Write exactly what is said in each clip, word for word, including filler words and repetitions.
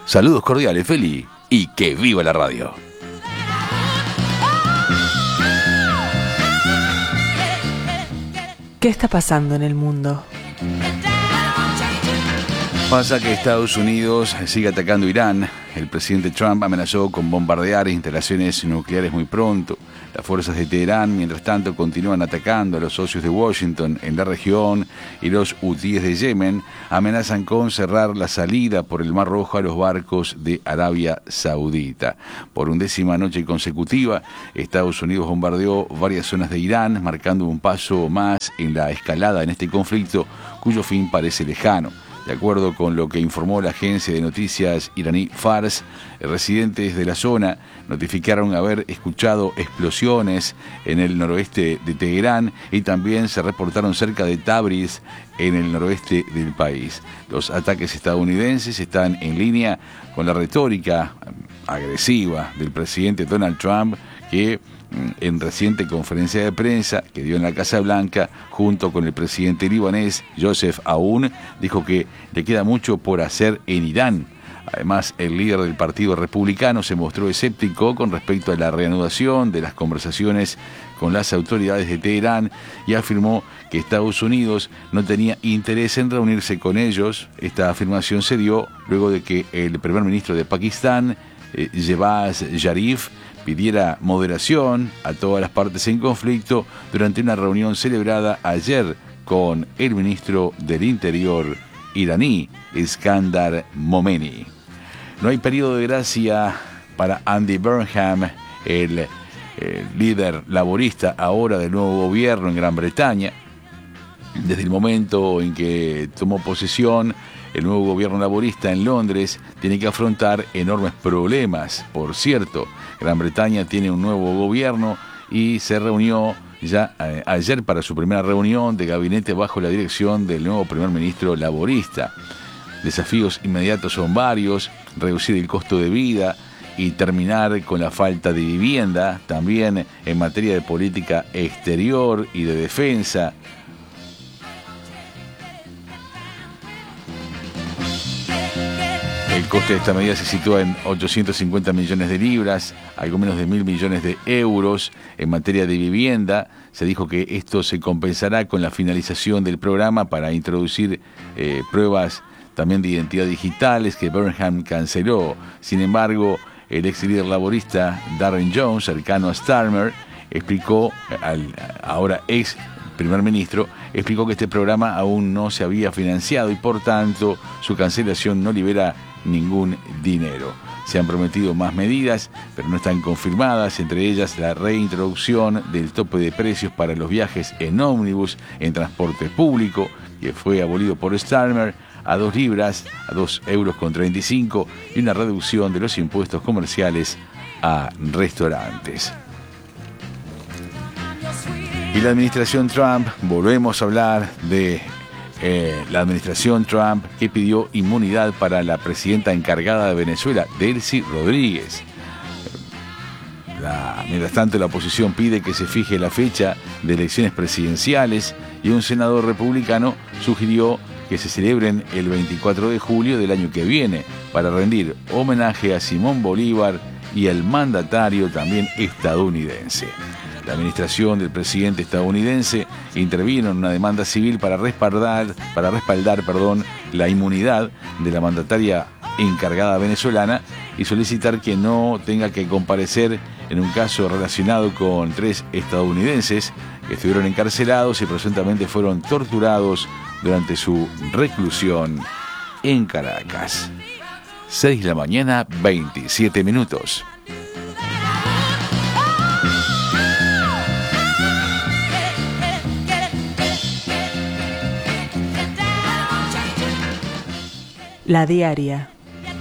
Saludos cordiales, Feli, y que viva la radio. ¿Qué está pasando en el mundo? Pasa que Estados Unidos sigue atacando Irán. El presidente Trump amenazó con bombardear instalaciones nucleares muy pronto. Las fuerzas de Teherán, mientras tanto, continúan atacando a los socios de Washington en la región, y los hutíes de Yemen amenazan con cerrar la salida por el Mar Rojo a los barcos de Arabia Saudita. Por undécima noche consecutiva, Estados Unidos bombardeó varias zonas de Irán, marcando un paso más en la escalada en este conflicto, cuyo fin parece lejano. De acuerdo con lo que informó la agencia de noticias iraní Fars, residentes de la zona notificaron haber escuchado explosiones en el noroeste de Teherán y también se reportaron cerca de Tabriz, en el noroeste del país. Los ataques estadounidenses están en línea con la retórica agresiva del presidente Donald Trump, que en reciente conferencia de prensa que dio en la Casa Blanca junto con el presidente libanés Joseph Aoun, dijo que le queda mucho por hacer en Irán. Además, el líder del Partido Republicano se mostró escéptico con respecto a la reanudación de las conversaciones con las autoridades de Teherán y afirmó que Estados Unidos no tenía interés en reunirse con ellos. Esta afirmación se dio luego de que el primer ministro de Pakistán, eh, Shehbaz Sharif, pidiera moderación a todas las partes en conflicto durante una reunión celebrada ayer con el ministro del Interior iraní, Iskandar Momeni. No hay periodo de gracia para Andy Burnham, el, el líder laborista ahora del nuevo gobierno en Gran Bretaña. Desde el momento en que tomó posesión, el nuevo gobierno laborista en Londres tiene que afrontar enormes problemas. Por cierto, Gran Bretaña tiene un nuevo gobierno y se reunió ya eh, ayer para su primera reunión de gabinete bajo la dirección del nuevo primer ministro laborista. Desafíos inmediatos son varios: reducir el costo de vida y terminar con la falta de vivienda, también en materia de política exterior y de defensa. El coste de esta medida se sitúa en ochocientos cincuenta millones de libras, algo menos de mil millones de euros. En materia de vivienda, se dijo que esto se compensará con la finalización del programa para introducir eh, pruebas también de identidad digitales que Burnham canceló. Sin embargo, el ex líder laborista Darren Jones, cercano a Starmer, explicó, al ahora ex primer ministro, explicó que este programa aún no se había financiado y por tanto su cancelación no libera ningún dinero. Se han prometido más medidas, pero no están confirmadas, entre ellas la reintroducción del tope de precios para los viajes en ómnibus en transporte público, que fue abolido por Starmer, a dos libras, a dos euros con treinta y cinco, y una reducción de los impuestos comerciales a restaurantes. Y la administración Trump, volvemos a hablar de eh, la administración Trump que pidió inmunidad para la presidenta encargada de Venezuela, Delcy Rodríguez. La, mientras tanto, la oposición pide que se fije la fecha de elecciones presidenciales y un senador republicano sugirió que se celebren el veinticuatro de julio del año que viene para rendir homenaje a Simón Bolívar y al mandatario también estadounidense. La administración del presidente estadounidense intervino en una demanda civil para respaldar, para respaldar perdón, la inmunidad de la mandataria encargada venezolana y solicitar que no tenga que comparecer en un caso relacionado con tres estadounidenses que estuvieron encarcelados y presuntamente fueron torturados durante su reclusión en Caracas. seis de la mañana, veintisiete minutos. La diaria.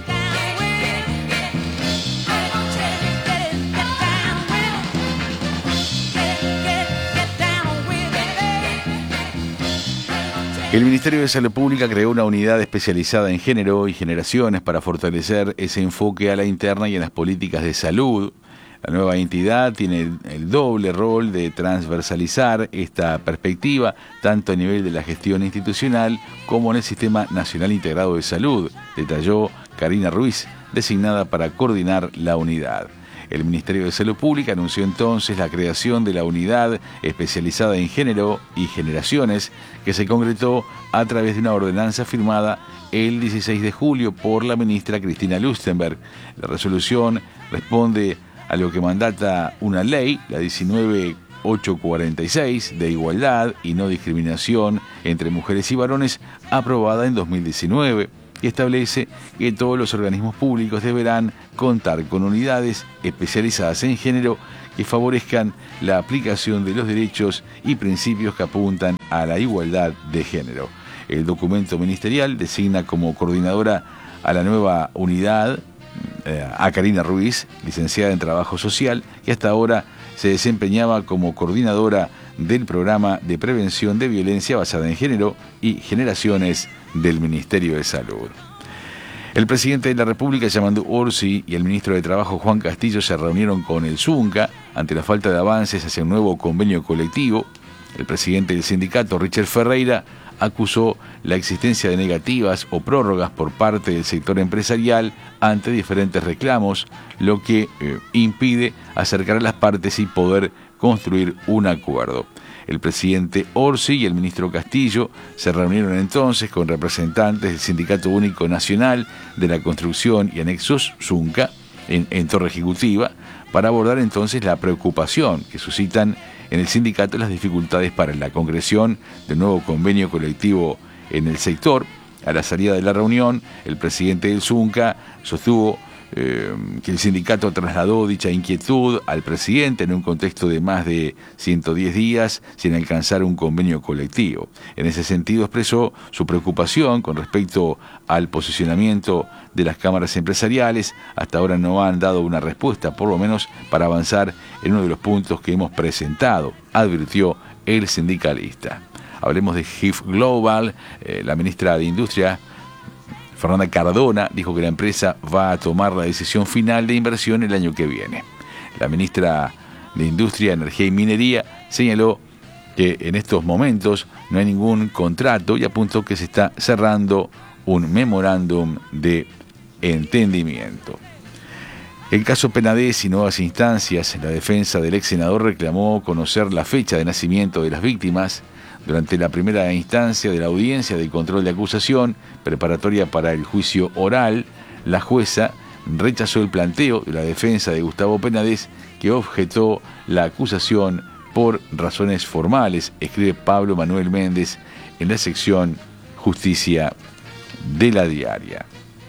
El Ministerio de Salud Pública creó una unidad especializada en género y generaciones para fortalecer ese enfoque a la interna y en las políticas de salud. La nueva entidad tiene el, el doble rol de transversalizar esta perspectiva, tanto a nivel de la gestión institucional como en el Sistema Nacional Integrado de Salud, detalló Karina Ruiz, designada para coordinar la unidad. El Ministerio de Salud Pública anunció entonces la creación de la unidad especializada en género y generaciones, que se concretó a través de una ordenanza firmada el dieciséis de julio por la ministra Cristina Lustenberg. La resolución responde a lo que mandata una ley, la diecinueve mil ochocientos cuarenta y seis, de igualdad y no discriminación entre mujeres y varones, aprobada en dos mil diecinueve. Y establece que todos los organismos públicos deberán contar con unidades especializadas en género que favorezcan la aplicación de los derechos y principios que apuntan a la igualdad de género. El documento ministerial designa como coordinadora a la nueva unidad eh, a Karina Ruiz, licenciada en Trabajo Social, que hasta ahora se desempeñaba como coordinadora del programa de prevención de violencia basada en género y generaciones del Ministerio de Salud. El presidente de la República, Yamandu Orsi, y el ministro de Trabajo, Juan Castillo, se reunieron con el Zunca ante la falta de avances hacia un nuevo convenio colectivo. El presidente del sindicato, Richard Ferreira, acusó la existencia de negativas o prórrogas por parte del sector empresarial ante diferentes reclamos, lo que eh, impide acercar a las partes y poder construir un acuerdo. El presidente Orsi y el ministro Castillo se reunieron entonces con representantes del Sindicato Único Nacional de la Construcción y Anexos, Zunca, en, en Torre Ejecutiva, para abordar entonces la preocupación que suscitan en el sindicato las dificultades para la concreción del nuevo convenio colectivo en el sector. A la salida de la reunión, el presidente del Zunca sostuvo eh, que el sindicato trasladó dicha inquietud al presidente en un contexto de más de ciento diez días sin alcanzar un convenio colectivo. En ese sentido expresó su preocupación con respecto al posicionamiento de las cámaras empresariales. Hasta ahora no han dado una respuesta, por lo menos para avanzar en uno de los puntos que hemos presentado, advirtió el sindicalista. Hablemos de G I F Global. Eh, la ministra de Industria, Fernanda Cardona, dijo que la empresa va a tomar la decisión final de inversión el año que viene. La ministra de Industria, Energía y Minería señaló que en estos momentos no hay ningún contrato y apuntó que se está cerrando un memorándum de entendimiento. El caso Penades y nuevas instancias. La defensa del ex senador reclamó conocer la fecha de nacimiento de las víctimas. Durante la primera instancia de la audiencia de control de acusación preparatoria para el juicio oral, la jueza rechazó el planteo de la defensa de Gustavo Penades, que objetó la acusación por razones formales, escribe Pablo Manuel Méndez en la sección Justicia de la Diaria.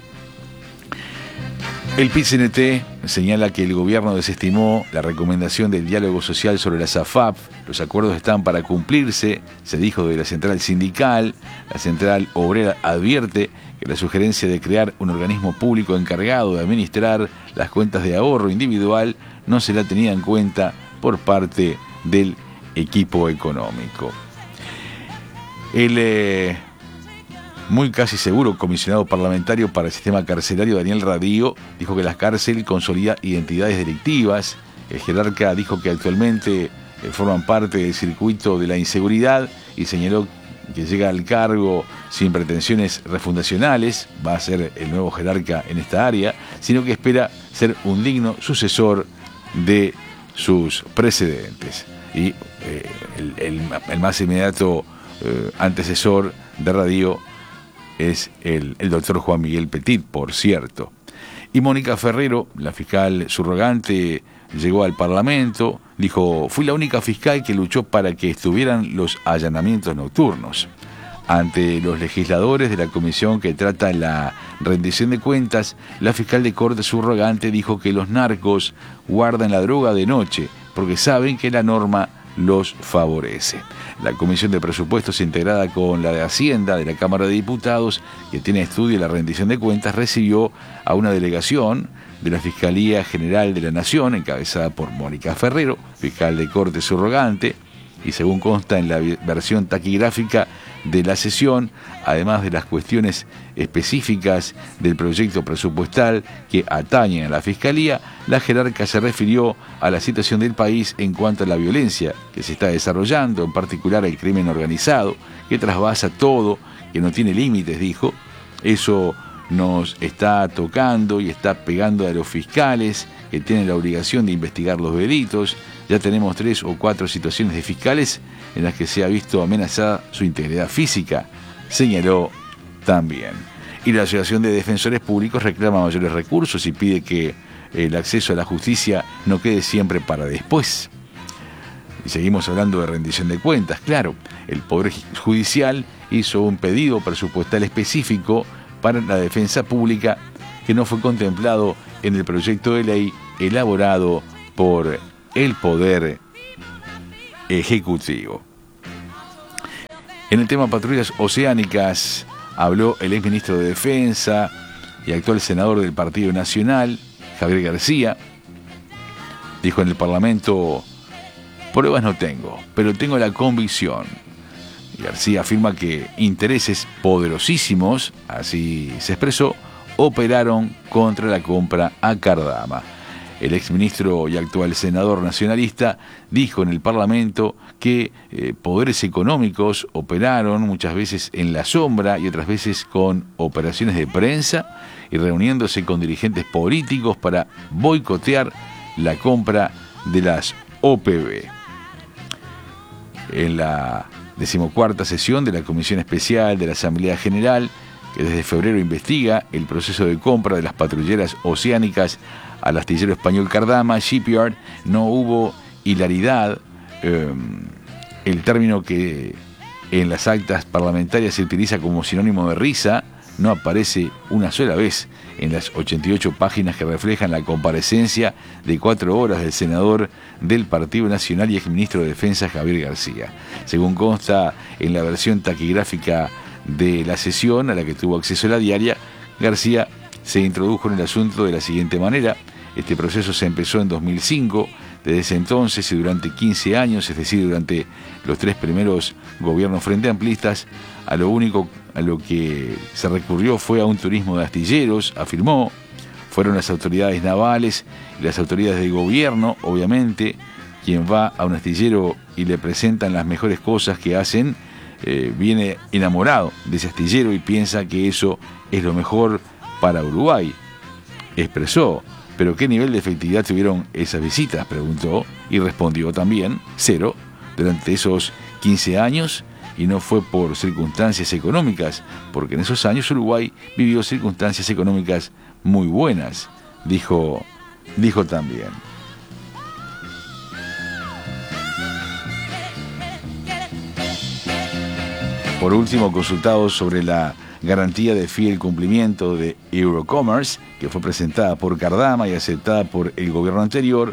El P I C N T señala que el gobierno desestimó la recomendación del diálogo social sobre la SAFAP. Los acuerdos están para cumplirse, se dijo de la central sindical. La central obrera advierte que la sugerencia de crear un organismo público encargado de administrar las cuentas de ahorro individual no será tenida en cuenta por parte del equipo económico. El eh, muy casi seguro comisionado parlamentario para el sistema carcelario, Daniel Radío, dijo que la cárcel consolida identidades delictivas. El jerarca dijo que actualmente eh, forman parte del circuito de la inseguridad y señaló que llega al cargo sin pretensiones refundacionales, va a ser el nuevo jerarca en esta área, sino que espera ser un digno sucesor de sus precedentes. Y eh, el, el, el más inmediato eh, antecesor de Radío es el, el doctor Juan Miguel Petit, por cierto. Y Mónica Ferrero, la fiscal subrogante, llegó al Parlamento, dijo: fui la única fiscal que luchó para que estuvieran los allanamientos nocturnos. Ante los legisladores de la comisión que trata la rendición de cuentas, la fiscal de corte subrogante dijo que los narcos guardan la droga de noche porque saben que la norma los favorece. La Comisión de Presupuestos, integrada con la de Hacienda de la Cámara de Diputados, que tiene estudio de la rendición de cuentas, recibió a una delegación de la Fiscalía General de la Nación, encabezada por Mónica Ferrero, fiscal de corte subrogante, y según consta en la versión taquigráfica de la sesión, además de las cuestiones específicas del proyecto presupuestal que atañen a la Fiscalía, la jerarca se refirió a la situación del país en cuanto a la violencia que se está desarrollando, en particular el crimen organizado, que trasvasa todo, que no tiene límites, dijo. Eso nos está tocando y está pegando a los fiscales que tienen la obligación de investigar los delitos. Ya tenemos tres o cuatro situaciones de fiscales en las que se ha visto amenazada su integridad física, señaló también. Y la Asociación de Defensores Públicos reclama mayores recursos y pide que el acceso a la justicia no quede siempre para después. Y seguimos hablando de rendición de cuentas. Claro, el Poder Judicial hizo un pedido presupuestal específico para la defensa pública que no fue contemplado en el proyecto de ley elaborado por el Poder Ejecutivo. En el tema patrullas oceánicas habló el exministro de Defensa y actual senador del Partido Nacional, Javier García. Dijo en el Parlamento: pruebas no tengo, pero tengo la convicción. Y García afirma que intereses poderosísimos, así se expresó, operaron contra la compra a Cardama. El exministro y actual senador nacionalista dijo en el Parlamento que eh, poderes económicos operaron muchas veces en la sombra y otras veces con operaciones de prensa y reuniéndose con dirigentes políticos para boicotear la compra de las O P B. En la decimocuarta sesión de la Comisión Especial de la Asamblea General, que desde febrero investiga el proceso de compra de las patrulleras oceánicas al astillero español Cardama Shipyard, no hubo hilaridad. Eh, el término que en las actas parlamentarias se utiliza como sinónimo de risa no aparece una sola vez en las ochenta y ocho páginas que reflejan la comparecencia de cuatro horas del senador del Partido Nacional y exministro de Defensa Javier García. Según consta en la versión taquigráfica de la sesión a la que tuvo acceso la diaria, García se introdujo en el asunto de la siguiente manera: este proceso se empezó en dos mil cinco, desde ese entonces y durante quince años, es decir, durante los tres primeros gobiernos frente amplistas, a lo único a lo que se recurrió fue a un turismo de astilleros, afirmó. Fueron las autoridades navales y las autoridades de gobierno, obviamente. Quien va a un astillero y le presentan las mejores cosas que hacen, eh, viene enamorado de ese astillero y piensa que eso es lo mejor para Uruguay, expresó. ¿Pero qué nivel de efectividad tuvieron esas visitas?, preguntó, y respondió también: cero, durante esos quince años, y no fue por circunstancias económicas, porque en esos años Uruguay vivió circunstancias económicas muy buenas, dijo, dijo también. Por último, consultados sobre la garantía de fiel cumplimiento de Eurocommerce, que fue presentada por Cardama y aceptada por el gobierno anterior,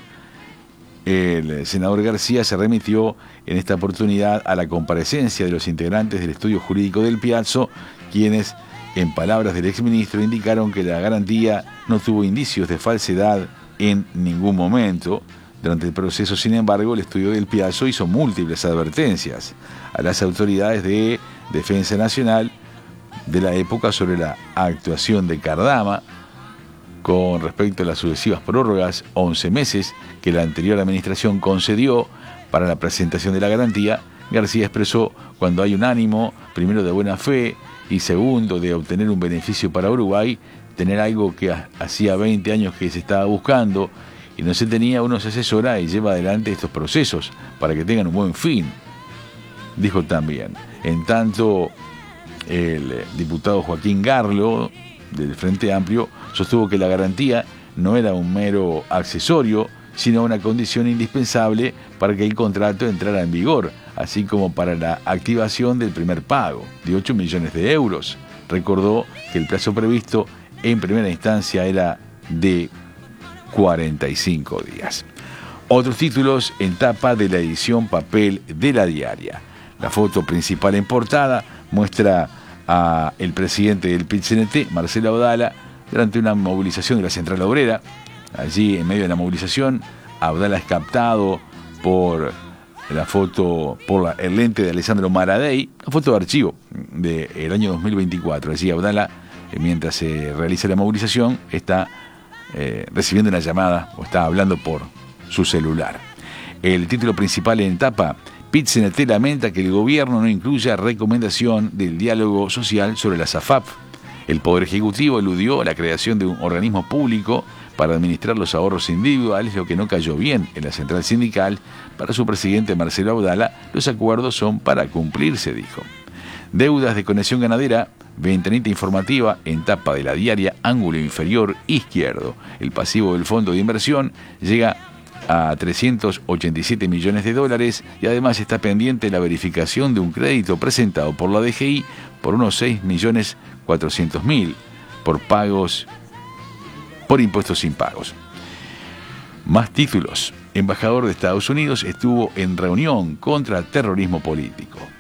el senador García se remitió en esta oportunidad a la comparecencia de los integrantes del estudio jurídico del Piazzo, quienes, en palabras del exministro, indicaron que la garantía no tuvo indicios de falsedad en ningún momento. Durante el proceso, sin embargo, el estudio del Piazzo hizo múltiples advertencias a las autoridades de Defensa Nacional de la época sobre la actuación de Cardama con respecto a las sucesivas prórrogas, once meses, que la anterior administración concedió para la presentación de la garantía. García expresó: cuando hay un ánimo, primero de buena fe y segundo de obtener un beneficio para Uruguay, tener algo que hacía veinte años que se estaba buscando y no se tenía, uno se asesora y lleva adelante estos procesos para que tengan un buen fin, dijo también. En tanto, el diputado Joaquín Garlo, del Frente Amplio, sostuvo que la garantía no era un mero accesorio, sino una condición indispensable para que el contrato entrara en vigor, así como para la activación del primer pago, de ocho millones de euros. Recordó que el plazo previsto en primera instancia era de cuarenta y cinco días. Otros títulos en tapa de la edición papel de la diaria. La foto principal en portada muestra a el presidente del P I T C N T, Marcelo Abdala, durante una movilización de la Central Obrera. Allí, en medio de la movilización, Abdala es captado por la foto, por la, el lente de Alessandro Maradei, una foto de archivo del año dos mil veinticuatro. Allí Abdala, eh, mientras se realiza la movilización, está eh, recibiendo una llamada o está hablando por su celular. El título principal en tapa: P I T C N T lamenta que el gobierno no incluya recomendación del diálogo social sobre la SAFAP. El Poder Ejecutivo eludió la creación de un organismo público para administrar los ahorros individuales, lo que no cayó bien en la central sindical. Para su presidente Marcelo Abdala, los acuerdos son para cumplirse, dijo. Deudas de Conexión Ganadera, ventanita informativa en tapa de la diaria, ángulo inferior izquierdo. El pasivo del fondo de inversión llega a trescientos ochenta y siete millones de dólares y además está pendiente la verificación de un crédito presentado por la D G I por unos seis millones cuatrocientos mil por pagos, por impuestos impagos. Más títulos. Embajador de Estados Unidos estuvo en reunión contra terrorismo político.